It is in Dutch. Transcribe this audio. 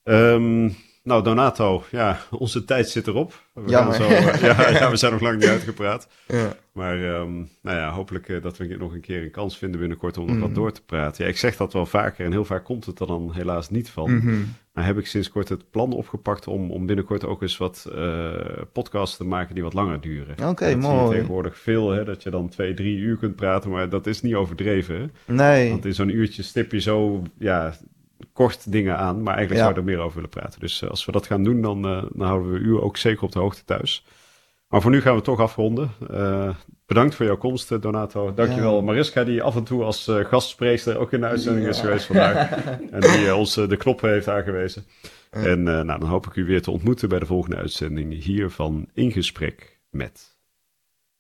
Nou, Donato, ja, onze tijd zit erop. Jammer. We zijn nog lang niet uitgepraat. Ja. Maar nou ja, hopelijk dat we nog een keer een kans vinden binnenkort om nog wat Mhm. door te praten. Ja, ik zeg dat wel vaker en heel vaak komt het er dan helaas niet van. Mhm. Nou heb ik sinds kort het plan opgepakt om binnenkort ook eens wat podcasts te maken die wat langer duren. Oké, Dat zie je mooi. tegenwoordig veel, hè, dat je dan 2-3 uur kunt praten, maar dat is niet overdreven. Hè? Want Nee. in zo'n uurtje stip je zo, ja, kort dingen aan, maar eigenlijk zou Ja. je er meer over willen praten. Dus als we dat gaan doen, dan houden we u ook zeker op de hoogte thuis. Maar voor nu gaan we toch afronden. Bedankt voor jouw komst, Donato. Dankjewel, Ja. Mariska, die af en toe als gastspreekster ook in de uitzending is Ja. geweest vandaag. En die ons de knoppen heeft aangewezen. En nou, dan hoop ik u weer te ontmoeten bij de volgende uitzending hier van In Gesprek met...